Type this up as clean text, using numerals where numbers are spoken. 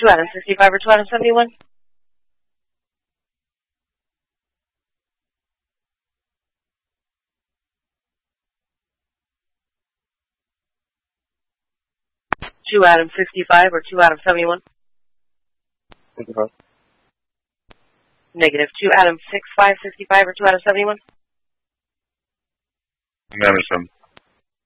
2 Adam 65 or 2 Adam 71? Two Adam 65 or 2 Adam 71? 65. Negative. 2 Adam 65 or 2 Adam 71? Negative 7.